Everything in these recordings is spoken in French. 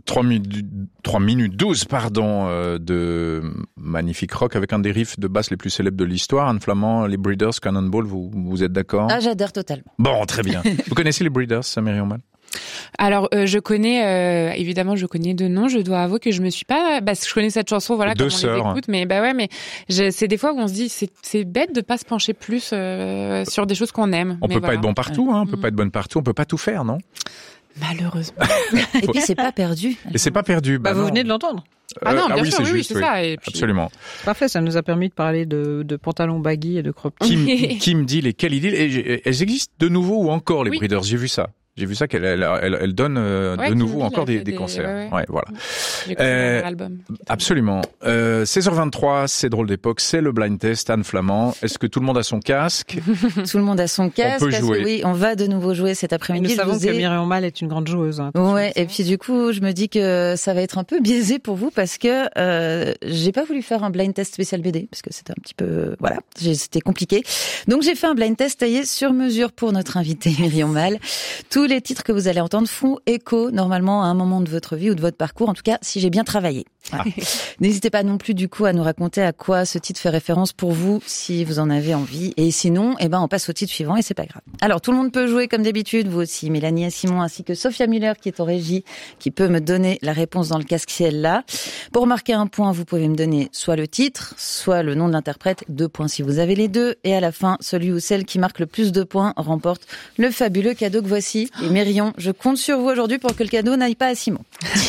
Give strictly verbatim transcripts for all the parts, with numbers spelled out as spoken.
trois minutes douze, pardon, euh, de magnifique rock avec un des riffs de basse les plus célèbres de l'histoire. Anne Flamand, les Breeders, Cannonball, vous, vous êtes d'accord? Ah, j'adore totalement. Bon, très bien. Vous connaissez les Breeders, Myriam Mal? Alors, euh, je connais, euh, évidemment, je connais deux noms. Je dois avouer que je me suis pas, bah, je connais cette chanson, voilà, deux comme on sœurs. les écoute, mais bah ouais, mais je, c'est des fois où on se dit, c'est, c'est bête de pas se pencher plus euh, sur des choses qu'on aime. On mais peut voilà. pas être bon partout, hein. On peut mmh. pas être bonne partout. On peut pas tout faire, non? Malheureusement. Et puis, c'est pas perdu. Et c'est pas perdu. Bah, bah vous non. venez de l'entendre. Ah non, Euh, bien oui, sûr, c'est oui, juste, c'est oui. ça. Et puis... Absolument. Parfait, ça nous a permis de parler de, de pantalons baggy et de crop top. Kim, Kim Deal et Kelly Deal, et elles existent de nouveau ou encore, les Oui. Breeders? J'ai vu ça. J'ai vu ça qu'elle elle, elle, elle donne euh, Ouais, de Kim nouveau Deal encore a des, fait des des- concerts. ouais, ouais. Ouais, voilà. J'ai écouté Euh, leur album. Absolument. Euh, seize heures vingt-trois, c'est Drôle d'époque, c'est le blind test. Anne Flamand, est-ce que tout le monde a son casque? Tout le monde a son casque. peut parce jouer. que oui, on va de nouveau jouer cet Et après-midi. nous Je savons vous que ai- Myriam Mal est une grande joueuse. Hein, attention. Ouais, et puis du coup, je me dis que ça va être un peu biaisé pour vous parce que euh, j'ai pas voulu faire un blind test spécial B D parce que c'était un petit peu voilà, j'ai- c'était compliqué. Donc j'ai fait un blind test taillé sur mesure pour notre invitée Myriam Mal. Tous les titres que vous allez entendre font écho normalement à un moment de votre vie ou de votre parcours, en tout cas si j'ai bien travaillé. Voilà. N'hésitez pas non plus du coup à nous raconter à quoi ce titre fait référence pour vous si vous en avez envie, et sinon eh ben on passe au titre suivant et c'est pas grave. Alors tout le monde peut jouer comme d'habitude, vous aussi, Mélanie et Simon, ainsi que Sophia Muller qui est en régie, qui peut me donner la réponse dans le casque si elle l'a. Pour marquer un point, vous pouvez me donner soit le titre, soit le nom de l'interprète, deux points si vous avez les deux, et à la fin, celui ou celle qui marque le plus de points remporte le fabuleux cadeau que voici. Et Myriam, je compte sur vous aujourd'hui pour que le cadeau n'aille pas à Simon.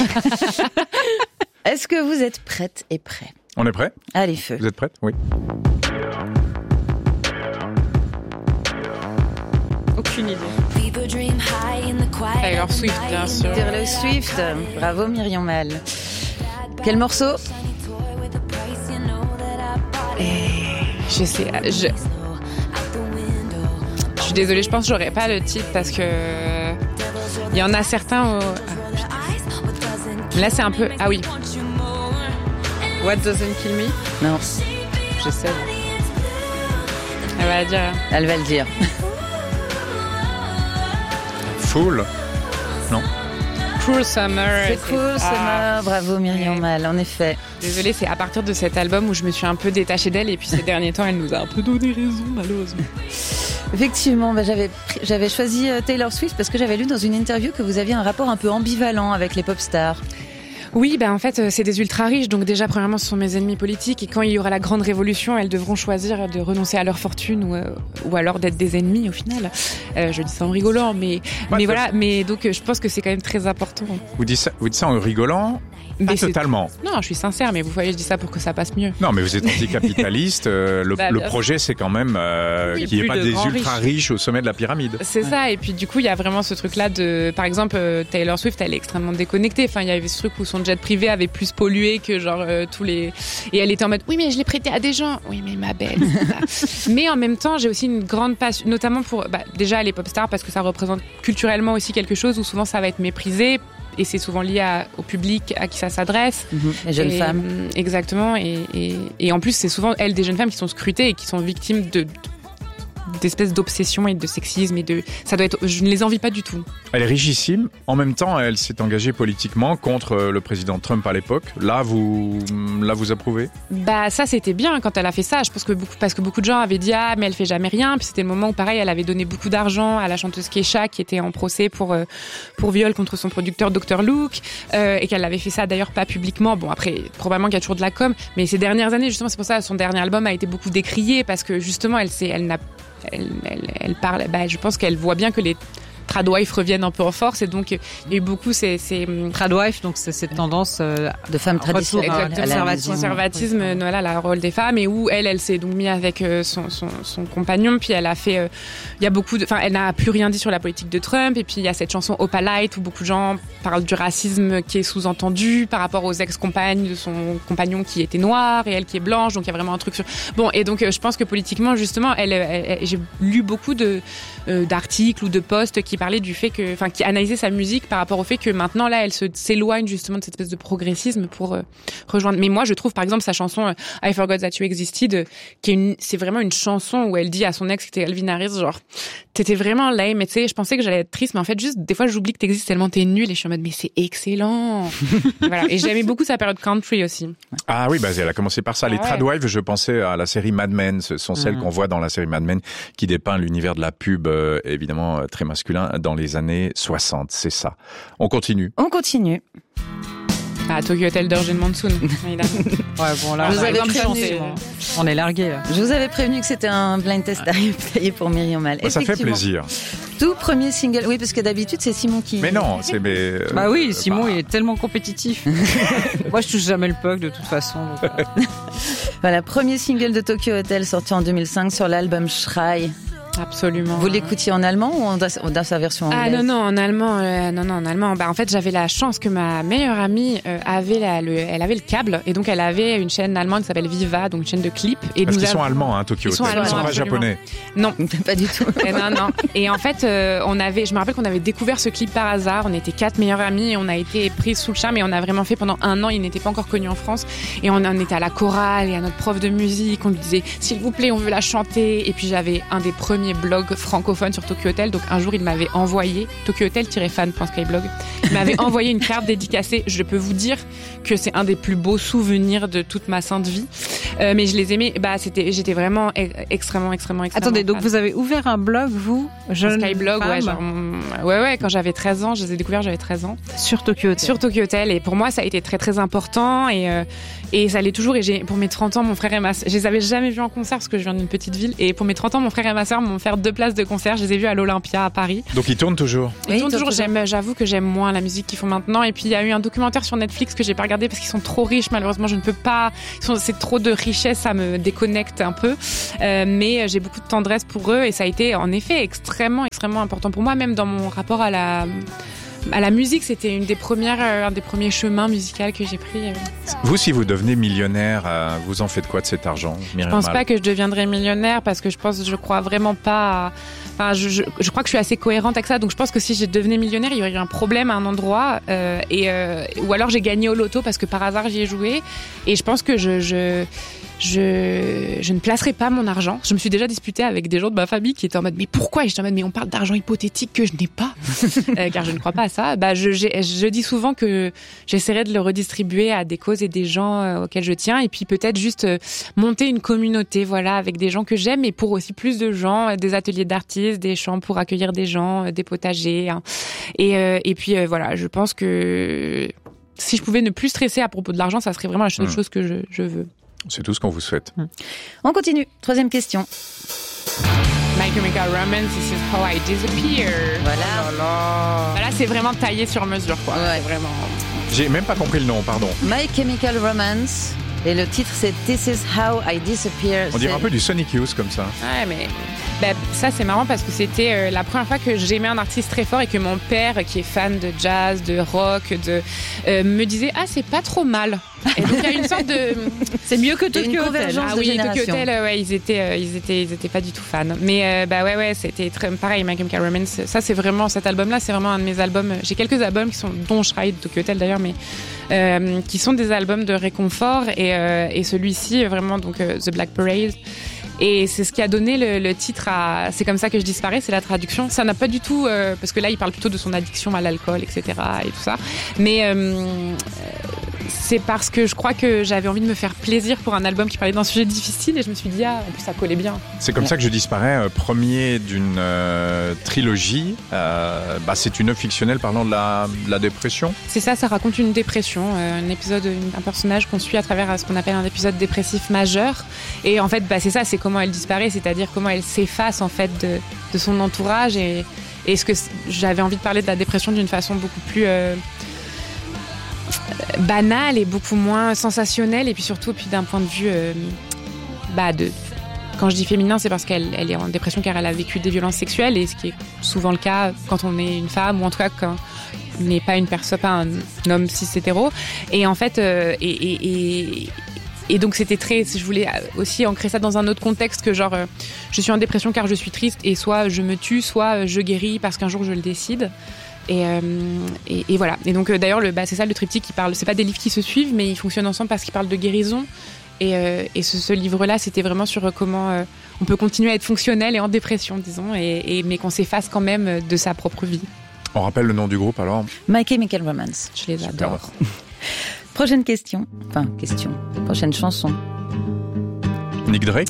Est-ce que vous êtes prête et prêt? On est prêt? Allez, feu. Vous êtes prête? Oui. Aucune idée. Taylor Swift, bien sûr. Taylor Swift, bravo Myriam Mal. Quel morceau? Je sais, je... je suis désolée, je pense que j'aurais pas le titre parce que il y en a certains où... ah, putain. Là c'est un peu, ah oui, What doesn't kill me? Non, Je sais. elle va dire. elle va le dire. Full? Non. Cruel Summer. C'est cool, ah, Summer. Bravo Myriam Ouais. Mal, en effet. Désolée, c'est à partir de cet album où je me suis un peu détachée d'elle et puis ces derniers temps elle nous a un peu donné raison malheureusement. Effectivement, bah, j'avais pris- j'avais choisi euh, Taylor Swift parce que j'avais lu dans une interview que vous aviez un rapport un peu ambivalent avec les pop stars. Oui, ben en fait, euh, c'est des ultra riches, donc déjà, premièrement, ce sont mes ennemis politiques, et quand il y aura la grande révolution, elles devront choisir de renoncer à leur fortune ou, euh, ou alors d'être des ennemis au final. Euh, je dis ça en rigolant, mais Ouais, mais ça- voilà, mais donc euh, je pense que c'est quand même très important. Vous dites ça, vous dites ça en rigolant? Pas Mais c'est- totalement. Non, je suis sincère, mais vous voyez, je dis ça pour que ça passe mieux. Non, mais vous êtes anticapitaliste. euh, le, Bah, le bien projet, c'est quand même euh, Oui, qu'il n'y ait plus pas de des grands ultra riches au sommet de la pyramide. C'est ça, et puis du coup, il y a vraiment ce truc-là de, par exemple, euh, Taylor Swift, elle est extrêmement déconnectée. Enfin, il y avait ce truc où son jet privé avait plus pollué que genre euh, tous les, et elle était en mode, oui, mais je l'ai prêté à des gens. Oui, mais ma belle. c'est ça. Mais en même temps, j'ai aussi une grande passion, notamment pour, bah, déjà les pop stars parce que ça représente culturellement aussi quelque chose où souvent ça va être méprisé. Et c'est souvent lié à, au public à qui ça s'adresse. Mhm. Les jeunes Et, femmes. euh, Exactement. Et, et, et en plus, c'est souvent elles des jeunes femmes qui sont scrutées et qui sont victimes de, de d'espèces d'obsession et de sexisme et de ça doit être, je ne les envie pas du tout. Elle est richissime. En même temps, elle s'est engagée politiquement contre euh, le président Trump à l'époque. Là, vous, là, vous approuvez? Bah ça c'était bien quand elle a fait ça. Je pense que beaucoup parce que beaucoup de gens avaient dit ah mais elle fait jamais rien. Puis c'était le moment où pareil elle avait donné beaucoup d'argent à la chanteuse Kesha qui était en procès pour euh, pour viol contre son producteur docteur Luke euh, et qu'elle avait fait ça d'ailleurs pas publiquement. Bon après probablement qu'il y a toujours de la com. Mais ces dernières années justement c'est pour ça son dernier album a été beaucoup décrié parce que justement elle s'est elle n'a Elle, elle, elle parle, bah, je pense qu'elle voit bien que les tradwives reviennent un peu en force et donc il y a eu beaucoup ces, ces Tradwife, donc c'est cette tendance euh, De femmes retour traditionnelles. à- à la Exactement, maison. conservatisme, euh, voilà, la rôle des femmes et où elle, elle s'est donc mise avec euh, son, son, son compagnon, puis elle a fait, euh, il y a beaucoup de, enfin, elle n'a plus rien dit sur la politique de Trump, et puis il y a cette chanson Opalite où beaucoup de gens parlent du racisme qui est sous-entendu par rapport aux ex-compagnes de son compagnon qui était noir et elle qui est blanche, donc il y a vraiment un truc sur, bon, et donc euh, je pense que politiquement, justement, elle, elle, elle- j'ai lu beaucoup de, euh, d'articles ou de posts qui qui parlait du fait que, enfin, qui analysait sa musique par rapport au fait que maintenant, là, elle se, s'éloigne justement de cette espèce de progressisme pour euh, rejoindre. Mais moi, je trouve, par exemple, sa chanson euh, I Forgot That You Existed, euh, qui est une, c'est vraiment une chanson où elle dit à son ex, qui était Calvin Harris, genre, t'étais vraiment lame, mais tu sais, je pensais que j'allais être triste, mais en fait, juste, des fois, j'oublie que t'existes tellement t'es nul, et je suis en mode, mais c'est excellent. Voilà. Et j'aimais beaucoup sa période country aussi. Ah oui, bah, elle a commencé par ça. Ah Les ouais. Tradwives, je pensais à la série Mad Men, ce sont celles mmh. qu'on voit dans la série Mad Men, qui dépeint l'univers de la pub, euh, évidemment, euh, très masculin, dans les années soixante, c'est ça. On continue. On continue. Ah, Tokyo Hotel d'Eugene Monsoon, évidemment. Ouais, bon, là, vous avez prévenu, on est largué là. Je vous avais prévenu que c'était un blind test taillé pour Myriam Mal. Ça fait plaisir. Tout premier single, oui, parce que d'habitude c'est Simon qui. Mais non, c'est mais. Euh, bah oui, Simon bah... il est tellement compétitif. Moi, je touche jamais le puck de toute façon. Donc, euh... Voilà, premier single de Tokyo Hotel sorti en deux mille cinq sur l'album Schrei. Absolument. Vous l'écoutiez en allemand ou dans sa version anglaise? Ah non non en allemand, euh, non non en allemand. Bah en fait j'avais la chance que ma meilleure amie euh, avait la, le, elle avait le câble et donc elle avait une chaîne allemande qui s'appelle Viva, donc une chaîne de clips. Et Parce nous qu'ils av- sont allemands, hein, Tokyo Hotel. Ils sont, allemands, ils sont pas japonais. Non, pas du tout. Et non non. Et en fait euh, on avait, je me rappelle qu'on avait découvert ce clip par hasard. On était quatre meilleures amies et on a été prises sous le charme et on a vraiment fait pendant un an. Il n'était pas encore connu en France et on en était à la chorale et à notre prof de musique. On lui disait s'il vous plaît on veut la chanter. Et puis j'avais un des premiers blogs francophones sur Tokyo Hotel, donc un jour il m'avait envoyé tokyo hotel fan point skyblog, il m'avait envoyé une carte dédicacée. Je peux vous dire que c'est un des plus beaux souvenirs de toute ma sainte vie, euh, mais je les aimais. Bah c'était, j'étais vraiment extrêmement extrêmement extrêmement attendez donc fan. Vous avez ouvert un blog, vous, jeune Skyblog, femme. ouais, genre, ouais ouais quand j'avais treize ans, je les ai découverts, j'avais treize ans sur Tokyo Hotel. Sur Tokyo Hotel, et pour moi ça a été très très important et euh, et ça l'est toujours. Et j'ai, pour mes trente ans, mon frère et ma sœur, je les avais jamais vus en concert parce que je viens d'une petite ville, et pour mes trente ans, mon frère et ma sœur m'ont offert deux places de concert. Je les ai vus à l'Olympia à Paris. Donc ils tournent toujours. Ils oui, tournent toujours. toujours. J'aime, j'avoue que j'aime moins la musique qu'ils font maintenant. Et puis il y a eu un documentaire sur Netflix que j'ai pas regardé parce qu'ils sont trop riches. Malheureusement, je ne peux pas. Ils sont, c'est trop de richesse, ça me déconnecte un peu. Euh, mais j'ai beaucoup de tendresse pour eux et ça a été en effet extrêmement, extrêmement important pour moi, même dans mon rapport à la. À la musique, c'était une des premières, euh, un des premiers chemins musicaux que j'ai pris. Euh. Vous, si vous devenez millionnaire, euh, vous en faites quoi de cet argent, Myriam Je pense Mal? pas que je deviendrai millionnaire parce que je pense, je crois vraiment pas. À... Enfin, je, je, je crois que je suis assez cohérente avec ça, donc je pense que si je devenais millionnaire, il y aurait eu un problème à un endroit, euh, et euh, ou alors j'ai gagné au loto parce que par hasard j'y ai joué, et je pense que je je je, je ne placerai pas mon argent. Je me suis déjà disputée avec des gens de ma famille qui étaient en mode mais pourquoi? Et j'étais en mode mais on parle d'argent hypothétique que je n'ai pas, euh, car je ne crois pas à ça. Bah je, j'ai, je dis souvent que j'essaierai de le redistribuer à des causes et des gens euh, auxquels je tiens, et puis peut-être juste euh, monter une communauté, voilà, avec des gens que j'aime, et pour aussi plus de gens, euh, des ateliers d'artistes, des champs pour accueillir des gens, euh, des potagers, hein. et euh, et puis euh, voilà, je pense que si je pouvais ne plus stresser à propos de l'argent, ça serait vraiment la seule mmh. chose que je, je veux. C'est tout ce qu'on vous souhaite. On continue. Troisième question. My Chemical Romance, This Is How I Disappear. Voilà. Oh là là. Voilà, c'est vraiment taillé sur mesure, quoi. Ouais. C'est vraiment. J'ai même pas compris le nom, pardon. My Chemical Romance. Et le titre, c'est This Is How I Disappear. On dirait un peu du Sonic Youth comme ça. Ouais, mais bah, ça, c'est marrant parce que c'était euh, la première fois que j'aimais un artiste très fort et que mon père, qui est fan de jazz, de rock, de, euh, me disait ah c'est pas trop mal. Et donc il y a une sorte de c'est mieux que Tokyo Hotel. Ah oui, Tokyo Hotel, euh, ouais, ils étaient, euh, ils étaient, ils étaient pas du tout fans. Mais euh, bah ouais, ouais, c'était très pareil. My Chemical Romance, ça c'est vraiment cet album-là, c'est vraiment un de mes albums. J'ai quelques albums qui sont dont je travaille de Tokyo Hotel d'ailleurs, mais euh, qui sont des albums de réconfort, et, euh, et celui-ci vraiment donc euh, The Black Parade. Et c'est ce qui a donné le, le titre à C'est comme ça que je disparais, c'est la traduction. Ça n'a pas du tout, euh, parce que là il parle plutôt de son addiction à l'alcool, et cetera et tout ça. Mais euh, c'est parce que je crois que j'avais envie de me faire plaisir pour un album qui parlait d'un sujet difficile, et je me suis dit ah en plus ça collait bien. C'est comme ouais. ça que je disparais, euh, premier d'une euh, trilogie. Euh, bah c'est une œuvre fictionnelle parlant de la, de la dépression. C'est ça, ça raconte une dépression, euh, un épisode, un personnage qu'on suit à travers ce qu'on appelle un épisode dépressif majeur. Et en fait bah c'est ça, c'est comment elle disparaît, c'est-à-dire comment elle s'efface en fait de, de son entourage, et, et ce que j'avais envie de parler de la dépression d'une façon beaucoup plus euh, banale et beaucoup moins sensationnelle, et puis surtout puis d'un point de vue euh, bah de quand je dis féminin, c'est parce qu'elle elle est en dépression car elle a vécu des violences sexuelles, et ce qui est souvent le cas quand on est une femme, ou en tout cas quand on n'est pas une personne, pas un homme cis hétéro. Et en fait euh, et, et, et et donc c'était très, je voulais aussi ancrer ça dans un autre contexte que genre, euh, je suis en dépression car je suis triste et soit je me tue, soit je guéris parce qu'un jour je le décide. Et, euh, et, et voilà. Et donc euh, d'ailleurs, le, bah, c'est ça le triptyque qui parle. C'est pas des livres qui se suivent, mais ils fonctionnent ensemble parce qu'ils parlent de guérison. Et, euh, et ce, ce livre-là, c'était vraiment sur comment euh, on peut continuer à être fonctionnel et en dépression, disons, et, et, mais qu'on s'efface quand même de sa propre vie. On rappelle le nom du groupe alors. My Chemical Romance. Je les adore. Super. Prochaine question. Enfin, question. Prochaine chanson. Nick Drake.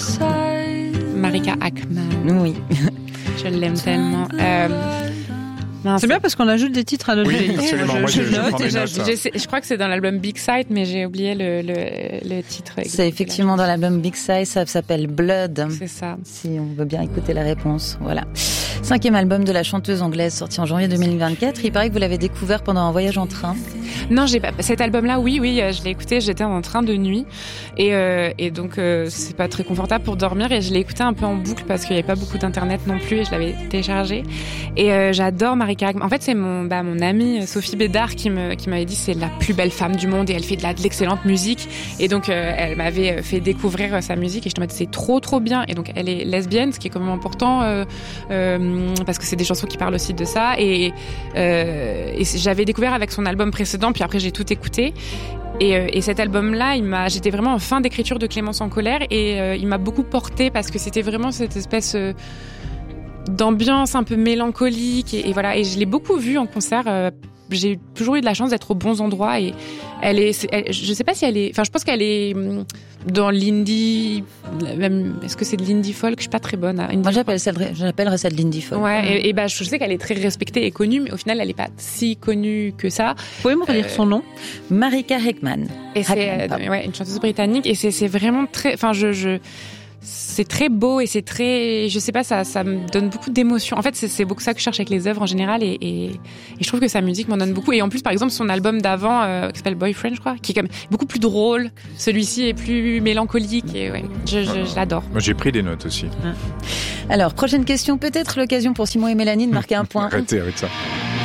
Marika Ackman. Oui. Je l'aime tellement. Euh, C'est bien parce qu'on ajoute des titres à notre Oui, playlist. absolument. Je, Moi, je je- je note prends et des j'ajoute. notes. je, sais- je crois que c'est dans l'album Big Sight, mais j'ai oublié le, le, le titre. C'est effectivement dans l'album Big Size, ça s'appelle Blood. C'est ça. Si on veut bien écouter la réponse, voilà. Cinquième album de la chanteuse anglaise sorti en janvier deux mille vingt-quatre. Il paraît que vous l'avez découvert pendant un voyage en train. Non, j'ai pas. Cet album-là, oui, oui, euh, je l'ai écouté. J'étais en train de nuit et euh, et donc euh, c'est pas très confortable pour dormir et je l'ai écouté un peu en boucle parce qu'il y avait pas beaucoup d'internet non plus et je l'avais téléchargé. Et euh, j'adore Marika Ackman. En fait, c'est mon bah mon amie Sophie Bédard qui me qui m'avait dit c'est la plus belle femme du monde et elle fait de la de l'excellente musique et donc euh, elle m'avait fait découvrir euh, sa musique et je me disais c'est trop trop bien et donc elle est lesbienne, ce qui est quand même important euh, euh, parce que c'est des chansons qui parlent aussi de ça et euh, et j'avais découvert avec son album précédent puis après j'ai tout écouté et, euh, et cet album-là, il m'a, j'étais vraiment en fin d'écriture de Clémence en colère et euh, il m'a beaucoup porté parce que c'était vraiment cette espèce euh, d'ambiance un peu mélancolique et, et voilà et je l'ai beaucoup vue en concert. Euh, j'ai toujours eu de la chance d'être aux bons endroits et elle est, elle, je sais pas si elle est, enfin je pense qu'elle est dans l'indie, même, est-ce que c'est de l'indie folk? Je suis pas très bonne à indie. Moi, j'appelle ça, j'appellerais ça de l'indie folk. Ouais, et, et bah je sais qu'elle est très respectée et connue, mais au final elle est pas si connue que ça. Vous pouvez me redire Euh, son nom? Marika Ackman. Et c'est Ackman, euh, pardon. ouais, une chanteuse britannique et c'est c'est vraiment très, enfin je je c'est très beau et c'est très, je sais pas, ça ça me donne beaucoup d'émotions. En fait, c'est c'est beaucoup ça que je cherche avec les œuvres en général et et, et je trouve que sa musique m'en donne beaucoup. Et en plus, par exemple, son album d'avant euh, qui s'appelle Boyfriend, je crois, qui est quand même beaucoup plus drôle. Celui-ci est plus mélancolique et ouais, je je, je l'adore. Moi, j'ai pris des notes aussi. Alors, prochaine question, peut-être l'occasion pour Simon et Mélanie de marquer un point. Arrêtez avec ça.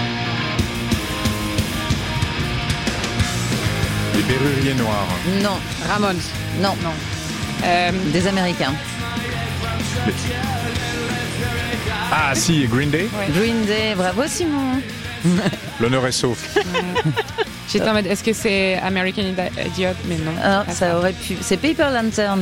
Les Berruriers Noirs. Non, Ramones. non, non. Euh, Des Américains. Les- Ah si, Green Day. ouais. Green Day, bravo Simon. L'honneur est sauf. J'étais en mode, est-ce que c'est American Idiot? Mais non. Ah, pas ça aurait pu. C'est Paper Lanterns.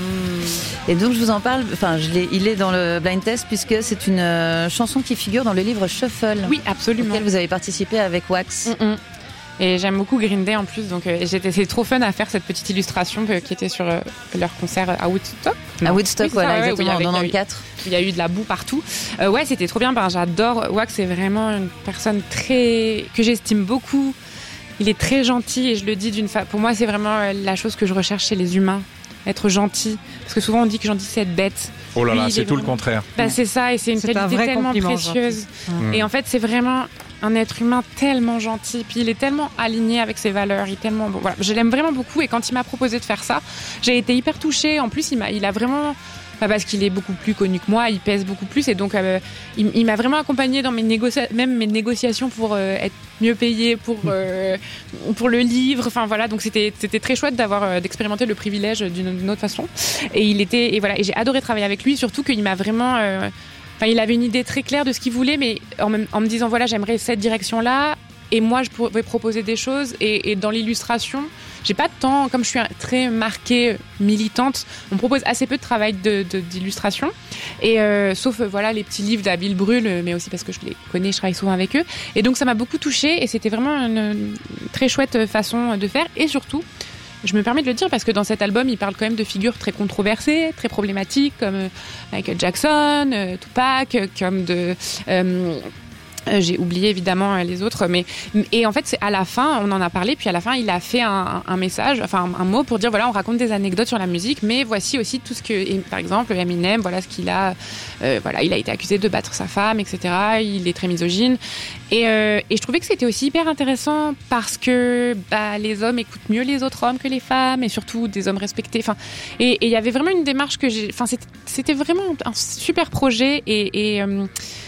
Hmm. Et donc je vous en parle. Enfin, je l'ai. Il est dans le blind test puisque c'est une euh, chanson qui figure dans le livre Shuffle. Oui, absolument. Auquel vous avez participé avec Wax. Mm, mm. Et j'aime beaucoup Green Day en plus, donc euh, j'étais, c'est trop fun à faire cette petite illustration euh, qui était sur euh, leur concert à Woodstock. À Woodstock, Oui, c'est ça, voilà, ouais, exactement, où il y en avait- quatre-vingt-quatorze. Il y a eu de la boue partout. Euh, ouais, c'était trop bien. Ben, j'adore Wax, c'est vraiment une personne très que j'estime beaucoup. Il est très gentil et je le dis d'une fa... Pour moi, c'est vraiment euh, la chose que je recherche chez les humains, être gentil. Parce que souvent on dit que gentil c'est être bête. Oh là Lui, là, il c'est est tout le vraiment- contraire. Bah, c'est ça et c'est une C'est un qualité vrai tellement compliment, précieuse. Mm. Et en fait, c'est vraiment un être humain tellement gentil, puis il est tellement aligné avec ses valeurs, il est tellement bon. Voilà, je l'aime vraiment beaucoup et quand il m'a proposé de faire ça, j'ai été hyper touchée. En plus, il m'a, il a vraiment, bah, parce qu'il est beaucoup plus connu que moi, il pèse beaucoup plus et donc euh, il, il m'a vraiment accompagnée dans mes négociations, même mes négociations pour euh, être mieux payée pour euh, pour le livre. Enfin voilà, donc c'était c'était très chouette d'avoir euh, d'expérimenter le privilège d'une, d'une autre façon. Et il était et voilà, et j'ai adoré travailler avec lui, surtout qu'il m'a vraiment euh, Enfin, il avait une idée très claire de ce qu'il voulait, mais en, même, en me disant voilà, j'aimerais cette direction-là, et moi je pourrais proposer des choses. Et, et dans l'illustration, j'ai pas de temps, comme je suis très marquée militante, on me propose assez peu de travail de, de, d'illustration. Et euh, sauf euh, voilà les petits livres d'Habile Brûle, mais aussi parce que je les connais, je travaille souvent avec eux. Et donc ça m'a beaucoup touchée, et c'était vraiment une, une très chouette façon de faire, et surtout. Je me permets de le dire parce que dans cet album, il parle quand même de figures très controversées, très problématiques, comme euh, Michael Jackson, euh, Tupac, euh, comme de... Euh, euh, j'ai oublié évidemment euh, les autres, mais et en fait c'est à la fin, on en a parlé, puis à la fin il a fait un, un message, enfin un, un mot pour dire voilà, on raconte des anecdotes sur la musique, mais voici aussi tout ce que, et, par exemple Eminem, voilà ce qu'il a, euh, voilà il a été accusé de battre sa femme, et cetera. Il est très misogyne, et, euh, et je trouvais que c'était aussi hyper intéressant parce que bah, les hommes écoutent mieux les autres hommes que les femmes, et surtout des hommes respectés. Enfin, et il y avait vraiment une démarche que j'ai, enfin c'était, c'était vraiment un super projet, et, et euh,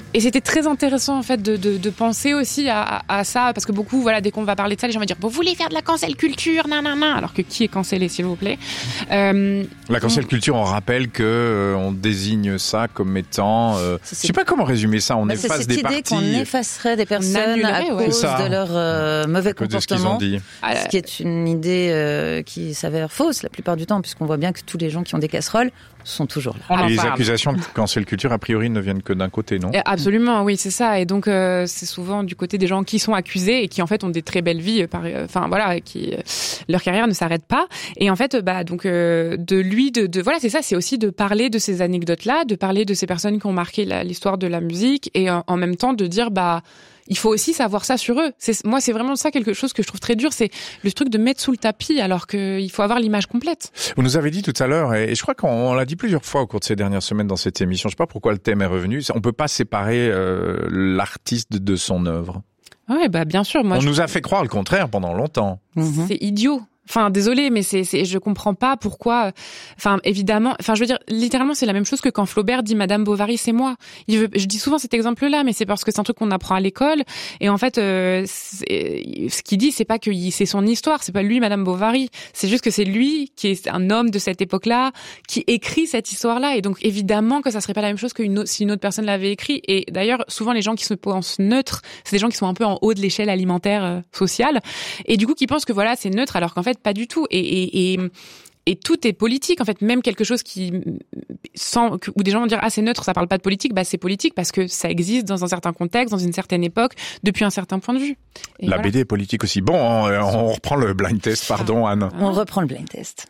Et c'était très intéressant en fait de, de, de penser aussi à, à, à ça, parce que beaucoup, voilà, dès qu'on va parler de ça, les gens vont dire vous voulez faire de la cancel culture, nanana, alors que qui est cancellé, s'il vous plaît. Euh, la cancel culture, on rappelle que euh, on désigne ça comme étant, euh, je sais pas comment résumer ça, on bah, efface des parties. C'est cette idée qu'on effacerait des personnes à ouais. cause de leur euh, mauvais comportement, ce, ce qui est une idée euh, qui s'avère fausse la plupart du temps, puisqu'on voit bien que tous les gens qui ont des casseroles sont toujours là. Et les parle. accusations de cancel culture, a priori, ne viennent que d'un côté, non ? Absolument, oui, c'est ça. Et donc, euh, c'est souvent du côté des gens qui sont accusés et qui, en fait, ont des très belles vies. Par, enfin, euh, voilà, qui euh, leur carrière ne s'arrête pas. Et en fait, bah, donc, euh, de lui, de, de voilà, c'est ça. C'est aussi de parler de ces anecdotes-là, de parler de ces personnes qui ont marqué la, l'histoire de la musique, et en, en même temps de dire, bah. Il faut aussi savoir ça sur eux. C'est, moi, c'est vraiment ça quelque chose que je trouve très dur, c'est le truc de mettre sous le tapis alors qu'il faut avoir l'image complète. Vous nous avez dit tout à l'heure, et je crois qu'on l'a dit plusieurs fois au cours de ces dernières semaines dans cette émission, je sais pas pourquoi le thème est revenu, on peut pas séparer euh, l'artiste de son œuvre. Ouais, bah bien sûr. Moi, on je... nous a fait croire le contraire pendant longtemps. Mm-hmm. C'est idiot. Enfin, désolé, mais c'est, c'est, je comprends pas pourquoi. Enfin, évidemment, enfin, je veux dire, littéralement, c'est la même chose que quand Flaubert dit Madame Bovary, c'est moi. Il veut, je dis souvent cet exemple-là, mais c'est parce que c'est un truc qu'on apprend à l'école. Et en fait, euh, ce qu'il dit, c'est pas que c'est son histoire, c'est pas lui, Madame Bovary. C'est juste que c'est lui qui est un homme de cette époque-là, qui écrit cette histoire-là. Et donc, évidemment, que ça serait pas la même chose que une autre, si une autre personne l'avait écrit. Et d'ailleurs, souvent, les gens qui se pensent neutres, c'est des gens qui sont un peu en haut de l'échelle alimentaire euh, sociale, et du coup, qui pensent que voilà, c'est neutre, alors qu'en fait, pas du tout. Et, et, et, et tout est politique, en fait. Même quelque chose qui, sans, où des gens vont dire, ah, c'est neutre, ça parle pas de politique, bah, c'est politique parce que ça existe dans un certain contexte, dans une certaine époque, depuis un certain point de vue. Et la voilà. B D est politique aussi. Bon, on, on reprend le blind test, pardon, Anne. On reprend le blind test.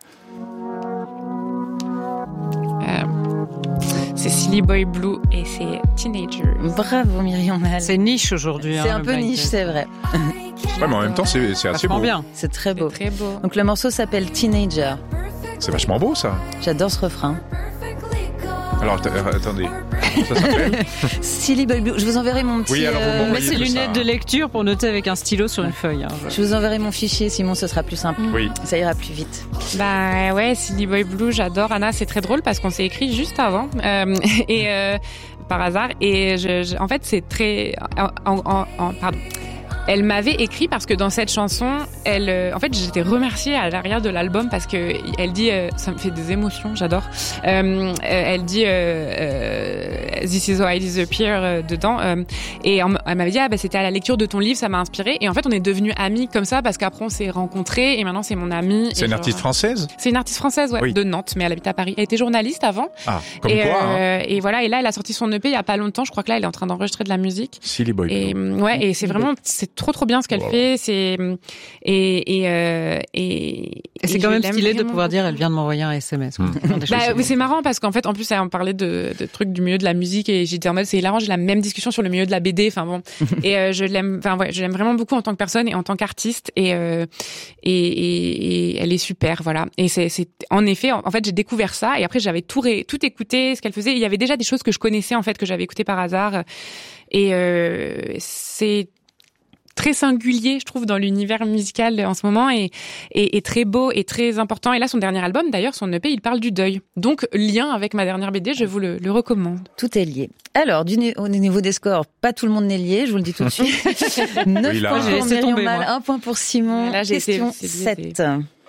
Euh, c'est Silly Boy Blue et c'est Teenager. Bravo Myriam Mal. C'est niche aujourd'hui. C'est hein, un peu niche, c'est vrai. Ouais, mais en même temps, c'est, c'est assez beau. Bien. C'est très beau. C'est très beau. Donc le morceau s'appelle Teenager. C'est vachement beau, ça. J'adore ce refrain. Alors, t- attendez. Ça s'appelle Silly Boy Blue. Je vous enverrai mon petit... Oui, alors vous On met ses lunettes ça. de lecture pour noter avec un stylo sur une feuille. Hein, je... je vous enverrai mon fichier, Simon, ce sera plus simple. Oui. Ça ira plus vite. Bah ouais, Silly Boy Blue, j'adore. Anna, c'est très drôle parce qu'on s'est écrit juste avant. Euh, et euh, par hasard. Et je, je, en fait, c'est très... En, en, en, pardon. Elle m'avait écrit parce que dans cette chanson, elle, euh, en fait, j'étais remerciée à l'arrière de l'album parce que elle dit, euh, ça me fait des émotions, j'adore. Euh, elle dit, euh, euh, This is how I disappear euh, dedans, euh, et on, elle m'avait dit, ah bah c'était à la lecture de ton livre, ça m'a inspirée. Et en fait, on est devenus amis comme ça parce qu'après on s'est rencontrés et maintenant c'est mon amie. C'est une genre, artiste française. C'est une artiste française, ouais, oui. De Nantes, mais elle habite à Paris. Elle était journaliste avant. Ah, comme et, quoi. Euh, hein. Et voilà, et là, elle a sorti son E P il y a pas longtemps. Je crois que là, elle est en train d'enregistrer de la musique. Silly Boy. Et ouais, et c'est vraiment, c'est trop trop bien ce qu'elle wow. fait. C'est et et euh, et, et c'est et quand même stylé de pouvoir beaucoup. dire, elle vient de m'envoyer un S M S. Mmh. Bah, oui, c'est marrant parce qu'en fait, en plus, elle parlait de, de trucs du milieu de la musique et j'étais en mode, c'est hilarant, j'ai la même discussion sur le milieu de la B D. Enfin bon, et euh, je l'aime, enfin ouais, je l'aime vraiment beaucoup en tant que personne et en tant qu'artiste et euh, et, et, et elle est super, voilà. Et c'est c'est en effet, en, en fait, j'ai découvert ça et après j'avais tout ré, tout écouté ce qu'elle faisait. Il y avait déjà des choses que je connaissais en fait que j'avais écoutées par hasard et euh, c'est très singulier, je trouve, dans l'univers musical en ce moment et, et, et très beau et très important. Et là, son dernier album, d'ailleurs, son E P, il parle du deuil. Donc, lien avec ma dernière B D, je vous le, le recommande. Tout est lié. Alors, du né- au niveau des scores, pas tout le monde n'est lié, je vous le dis tout de suite. neuf oui, points pour Myriam Mal, un point pour Simon. Là, j'ai Question été, sept.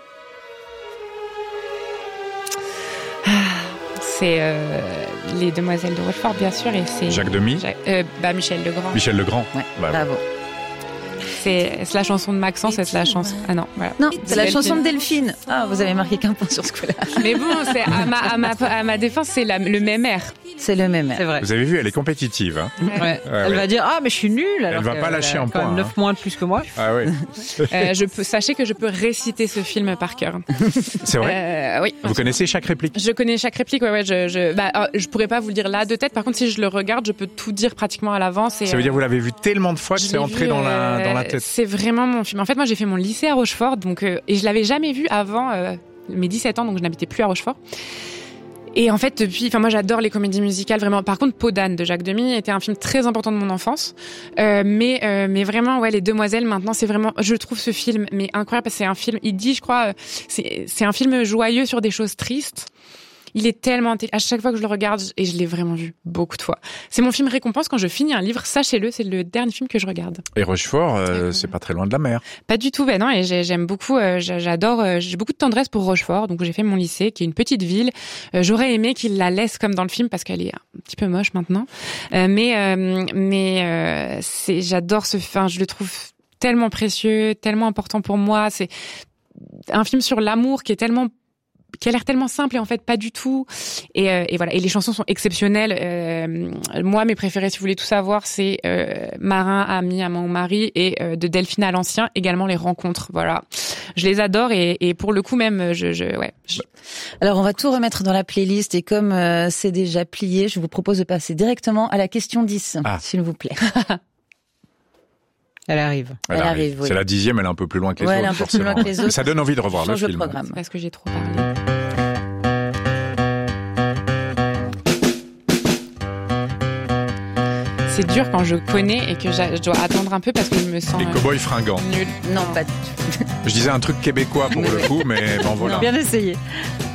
C'est euh, Les Demoiselles de Rochefort, bien sûr, et c'est Jacques Demy. Jacques, euh, bah Michel Legrand. Michel Legrand. Ouais, bah, bravo. C'est, c'est la chanson de Maxence, c'est la chanson. Ah non, voilà. Non, c'est, c'est la chanson de Delphine. Ah, vous avez marqué qu'un point sur ce coup-là. Mais bon, c'est à ma à ma à ma défense, c'est la, le même air. C'est le même air. C'est vrai. Vous avez vu, elle est compétitive. Hein. Ouais. Ouais, elle ouais. va dire ah mais je suis nulle. Elle va pas lâcher un point. Quand même neuf hein. points de plus que moi. Ah oui. euh, je peux sachez que je peux réciter ce film par cœur. C'est vrai. Euh, oui. Vous connaissez chaque réplique? Je connais chaque réplique. Ouais ouais. Je je bah euh, je pourrais pas vous le dire là de tête. Par contre, si je le regarde, je peux tout dire pratiquement à l'avance. Et, ça veut dire euh, vous l'avez vu tellement de fois que c'est entré vu, dans la euh, dans la tête. C'est vraiment mon film. En fait, moi, j'ai fait mon lycée à Rochefort, donc euh, et je l'avais jamais vu avant euh, mes dix-sept ans, donc je n'habitais plus à Rochefort. Et en fait, depuis, enfin moi j'adore les comédies musicales vraiment. Par contre, Peau d'âne de Jacques Demy était un film très important de mon enfance. Euh, mais euh, mais vraiment ouais, Les Demoiselles maintenant, c'est vraiment, je trouve ce film mais incroyable parce que c'est un film, il dit je crois, c'est c'est un film joyeux sur des choses tristes. Il est tellement intelligent. À chaque fois que je le regarde, et je l'ai vraiment vu beaucoup de fois. C'est mon film récompense quand je finis un livre. Sachez-le, c'est le dernier film que je regarde. Et Rochefort, euh, c'est pas très loin de la mer. Pas du tout, ben non. Et j'aime beaucoup. Euh, j'adore. Euh, j'ai beaucoup de tendresse pour Rochefort. Donc j'ai fait mon lycée, qui est une petite ville. Euh, j'aurais aimé qu'il la laisse comme dans le film parce qu'elle est un petit peu moche maintenant. Euh, mais euh, mais euh, c'est. J'adore ce. Enfin, je le trouve tellement précieux, tellement important pour moi. C'est un film sur l'amour qui est tellement qui a l'air tellement simple et en fait pas du tout. Et, euh, et voilà. Et les chansons sont exceptionnelles. Euh, moi, mes préférés, si vous voulez tout savoir, c'est euh, Marin, Ami, Amant ou Mari et euh, de Delphine à l'Ancien, également les rencontres. Voilà. Je les adore et, et pour le coup même, je, je ouais. Je... Alors on va tout remettre dans la playlist et comme euh, c'est déjà plié, je vous propose de passer directement à la question dix, ah. s'il vous plaît. Elle arrive. Elle, elle arrive. arrive oui. C'est la dixième, elle est un peu plus loin que les ouais, autres. Elle est un peu plus loin que les autres. Ça donne envie de revoir le film. Le programme. Parce que j'ai trop parlé. C'est dur quand je connais et que je dois attendre un peu parce que je me sens. Les cow-boys fringants. Nul. Non, pas du tout. Je disais un truc québécois pour le coup, mais bon voilà. Non, bien essayé.